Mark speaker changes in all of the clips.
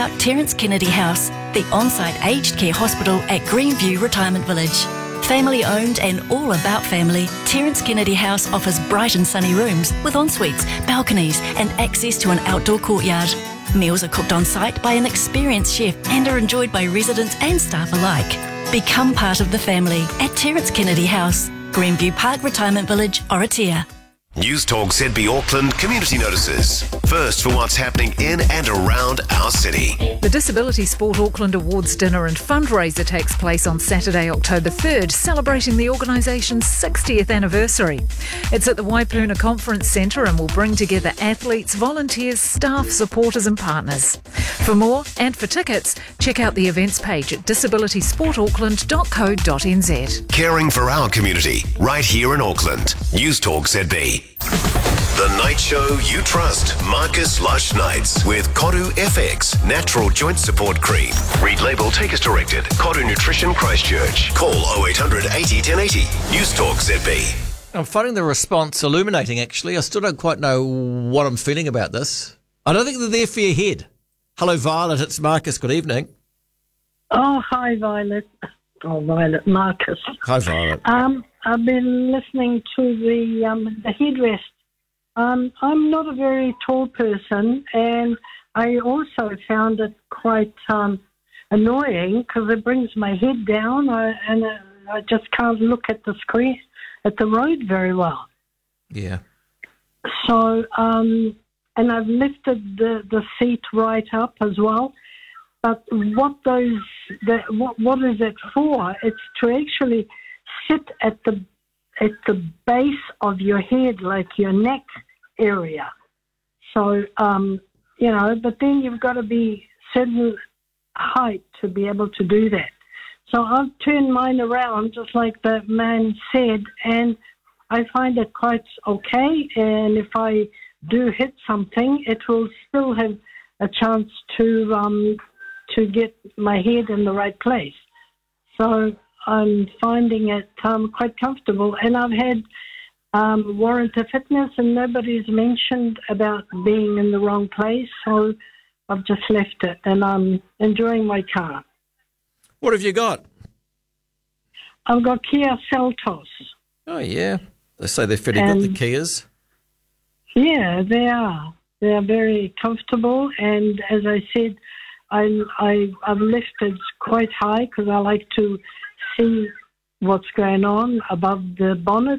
Speaker 1: about Terence Kennedy House, the on-site aged care hospital at Greenview Retirement Village. Family owned and all about family, Terence Kennedy House offers bright and sunny rooms with ensuites, balconies and access to an outdoor courtyard. Meals are cooked on site by an experienced chef and are enjoyed by residents and staff alike. Become part of the family at Terence Kennedy House, Greenview Park Retirement Village, Oratia.
Speaker 2: News Talk ZB Auckland community notices. First for what's happening in and around our city.
Speaker 3: The Disability Sport Auckland Awards dinner and fundraiser takes place on Saturday, October 3rd, celebrating the organisation's 60th anniversary. It's at the Waipuna Conference Centre and will bring together athletes, volunteers, staff, supporters and partners. For more and for tickets, check out the events page at disabilitysportauckland.co.nz.
Speaker 2: Caring for our community, right here in Auckland. News Talk ZB. The night show you trust. Marcus Lush Nights with Koru FX Natural Joint Support Cream. Read label, take as directed. Koru Nutrition Christchurch. Call 0800 80 1080. News Talk ZB.
Speaker 4: I'm finding the response illuminating, actually. I still don't quite know what I'm feeling about this. I don't think they're there for your head. Hello, Violet. It's Marcus. Good evening.
Speaker 5: Oh, hi, Violet. Oh, Violet, Marcus.
Speaker 4: Hi, Violet.
Speaker 5: I've been listening to the headrest. I'm not a very tall person, and I also found it quite annoying because it brings my head down, and I just can't look at the screen, at the road very well.
Speaker 4: Yeah.
Speaker 5: So, and I've lifted the seat right up as well. But what is it for? It's to actually sit at the base of your head, like your neck area. So, but then you've got to be certain height to be able to do that. So I've turned mine around, just like the man said, and I find it quite okay. And if I do hit something, it will still have a chance to get my head in the right place. So I'm finding it quite comfortable. And I've had warrant of fitness, and nobody's mentioned about being in the wrong place. So I've just left it, and I'm enjoying my car.
Speaker 4: What have you got?
Speaker 5: I've got Kia Seltos.
Speaker 4: Oh, yeah. They say they're fairly good, the Kias.
Speaker 5: Yeah, they are. They are very comfortable, and as I said, I've lifted quite high because I like to see what's going on above the bonnet.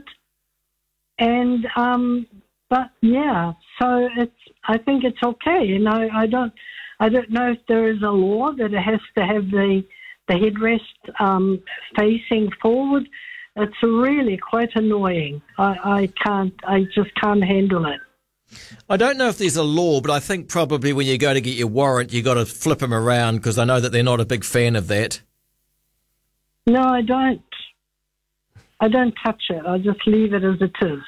Speaker 5: And but yeah, so I think it's okay. You know, I don't know if there is a law that it has to have the headrest facing forward. It's really quite annoying. I just can't handle it.
Speaker 4: I don't know if there's a law, but I think probably when you go to get your warrant, you got to flip them around because I know that they're not a big fan of that.
Speaker 5: No, I don't. I don't touch it. I just leave it as it is.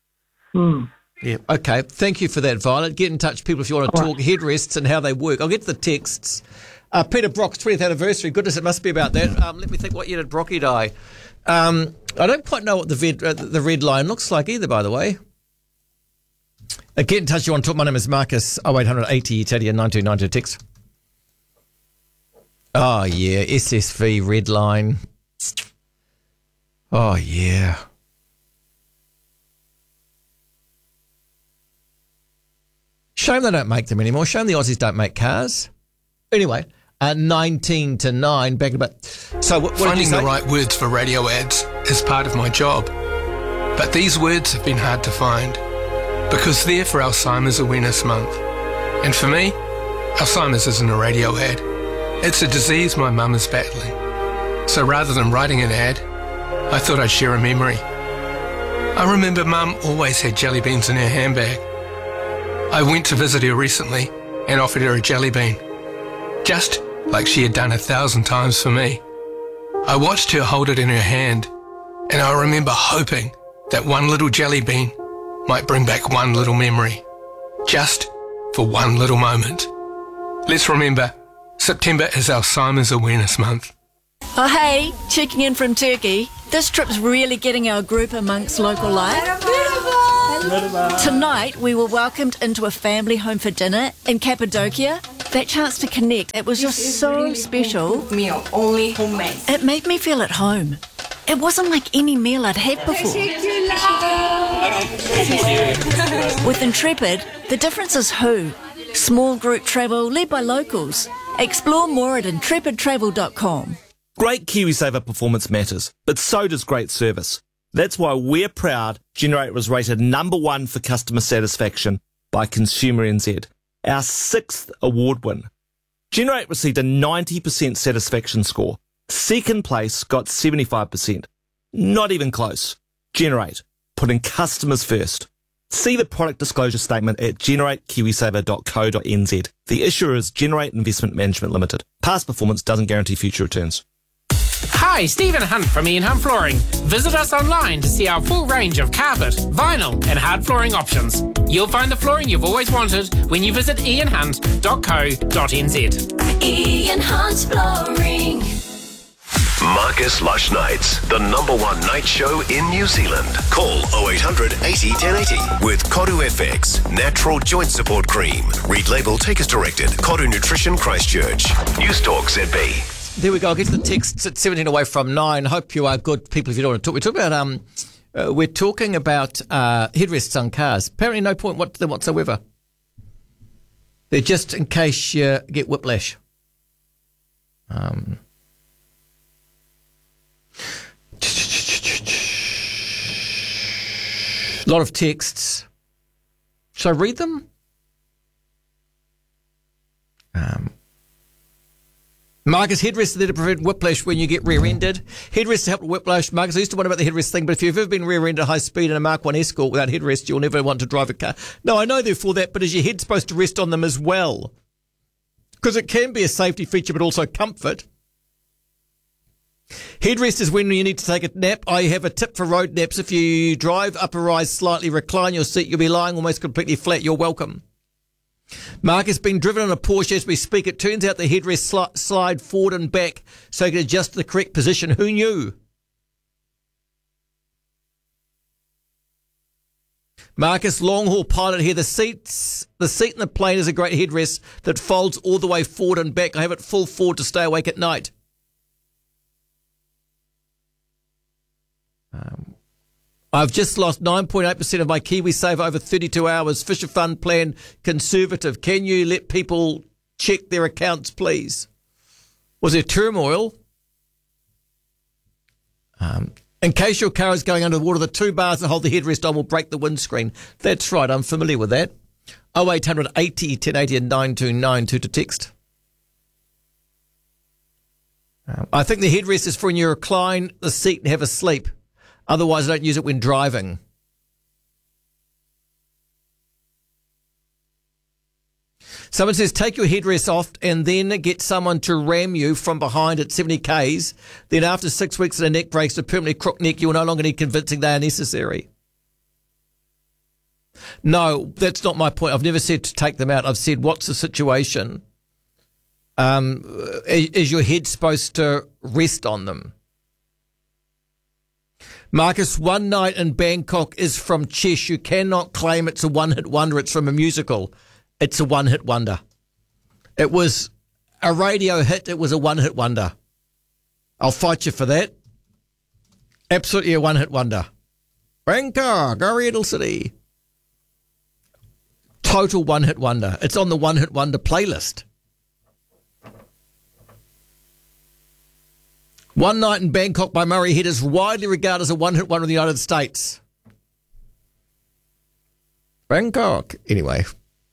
Speaker 4: Yeah. Okay. Thank you for that, Violet. Get in touch, people, if you want to talk headrests and how they work. I'll get to the texts. Peter Brock's 20th anniversary. Goodness, it must be about that. Let me think. What year did Brocky die? I don't quite know what the red line looks like either, by the way. Get in touch if you want to talk. My name is Marcus. 0800 80 Italian 9292 text. Oh, yeah. SSV red line. Oh, yeah. Shame they don't make them anymore. Shame the Aussies don't make cars. Anyway, 19 to 9. Back about. So what
Speaker 6: Finding
Speaker 4: did you say?
Speaker 6: the right words for radio ads is part of my job. But these words have been hard to find because they're for Alzheimer's Awareness Month. And for me, Alzheimer's isn't a radio ad. It's a disease my mum is battling. So rather than writing an ad, I thought I'd share a memory. I remember Mum always had jelly beans in her handbag. I went to visit her recently and offered her a jelly bean, just like she had done 1,000 times for me. I watched her hold it in her hand, and I remember hoping that one little jelly bean might bring back one little memory, just for one little moment. Let's remember, September is Alzheimer's Awareness Month.
Speaker 1: Oh, hey, checking in from Turkey. This trip's really getting our group amongst local life. Tonight, we were welcomed into a family home for dinner in Cappadocia. That chance to connect, it was just so special.
Speaker 7: Meal, only homemade.
Speaker 1: It made me feel at home. It wasn't like any meal I'd had before. With Intrepid, the difference is who. Small group travel led by locals. Explore more at intrepidtravel.com.
Speaker 8: Great KiwiSaver performance matters, but so does great service. That's why we're proud Generate was rated #1 for customer satisfaction by Consumer NZ, our 6th award win. Generate received a 90% satisfaction score. Second place got 75%. Not even close. Generate, putting customers first. See the product disclosure statement at generatekiwisaver.co.nz. The issuer is Generate Investment Management Limited. Past performance doesn't guarantee future returns.
Speaker 9: Hi, Stephen Hunt from Ian Hunt Flooring. Visit us online to see our full range of carpet, vinyl and hard flooring options. You'll find the flooring you've always wanted when you visit ianhunt.co.nz.
Speaker 10: Ian Hunt Flooring.
Speaker 2: Marcus Lush Nights, the #1 night show in New Zealand. Call 0800 80 1080 with Koru FX, natural joint support cream. Read label, take as directed. Koru Nutrition Christchurch. News Talk ZB.
Speaker 4: There we go. I'll get to the texts at 17 away from 9. Hope you are good people if you don't want to talk. We're talking about headrests on cars. Apparently no point whatsoever. They're just in case you get whiplash. A lot of texts. Shall I read them? Marcus, headrests are there to prevent whiplash when you get rear-ended. Headrests help with whiplash. Marcus, I used to wonder about the headrest thing, but if you've ever been rear-ended at high speed in a Mark 1 Escort without headrest, you'll never want to drive a car. No, I know they're for that, but is your head supposed to rest on them as well? Because it can be a safety feature, but also comfort. Headrest is when you need to take a nap. I have a tip for road naps. If you drive, upper rise slightly, recline your seat, you'll be lying almost completely flat. You're welcome. Mark has been driven on a Porsche as we speak. It turns out the headrest slide forward and back so you can adjust to the correct position. Who knew? Marcus, long-haul pilot here. The seat in the plane is a great headrest that folds all the way forward and back. I have it full forward to stay awake at night. I've just lost 9.8% of my KiwiSaver over 32 hours. Fisher Fund plan conservative. Can you let people check their accounts, please? Was there turmoil? In case your car is going under the water, the 2 bars that hold the headrest on will break the windscreen. That's right, I'm familiar with that. 0800 80 1080 and 9292 to text. I think the headrest is for when you recline the seat and have a sleep. Otherwise, I don't use it when driving. Someone says, take your headrest off and then get someone to ram you from behind at 70 Ks. Then after 6 weeks of the neck breaks to permanently crook neck, you will no longer need convincing they are necessary. No, that's not my point. I've never said to take them out. I've said, what's the situation? Is your head supposed to rest on them? Marcus, One Night in Bangkok is from Chesh. You cannot claim it's a one-hit wonder. It's from a musical. It's a one-hit wonder. It was a radio hit. It was a one-hit wonder. I'll fight you for that. Absolutely a one-hit wonder. Bangkok, Oriental City. Total one-hit wonder. It's on the one-hit wonder playlist. One Night in Bangkok by Murray Head is widely regarded as a one-hit wonder in the United States. Bangkok. Anyway.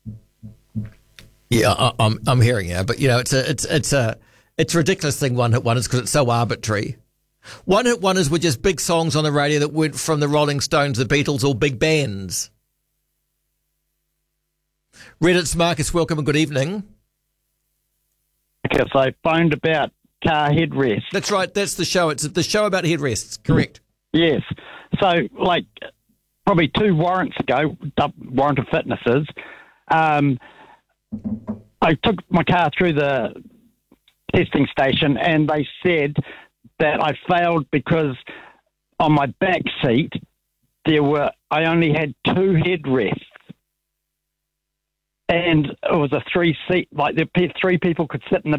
Speaker 4: Yeah, I'm hearing you, but you know, it's a ridiculous thing, one-hit wonders, because it's so arbitrary. One-hit wonders were just big songs on the radio that went from the Rolling Stones, the Beatles, or big bands. Reddit's Marcus, welcome and good evening.
Speaker 11: Okay, so I phoned about car headrest.
Speaker 4: That's right. That's the show. It's the show about headrests. Correct.
Speaker 11: Yes. So, like, probably 2 warrants ago, warrant of fitnesses, I took my car through the testing station and they said that I failed because on my back seat I only had 2 headrests. and it was a 3-seat, like three people could sit in the